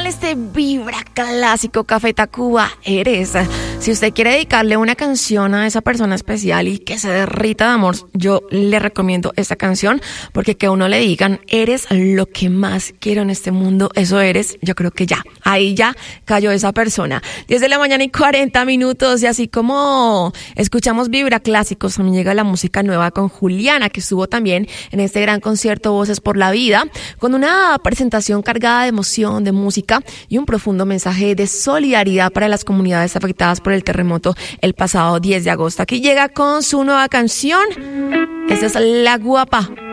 este Vibra Clásico Café Tacuba Eres. Si usted quiere dedicarle una canción a esa persona especial y que se derrita de amor, yo le recomiendo esta canción, porque que a uno le digan eres lo que más quiero en este mundo, eso eres, yo creo que ya, ahí ya cayó esa persona. 10 de la mañana y 40 minutos, y así como escuchamos Vibra Clásicos, también llega la música nueva con Juliana, que estuvo también en este gran concierto Voces por la Vida, con una presentación cargada de emoción, de música y un profundo mensaje de solidaridad para las comunidades afectadas por el terremoto el pasado 10 de agosto. Aquí llega con su nueva canción. Esta es La Guapa.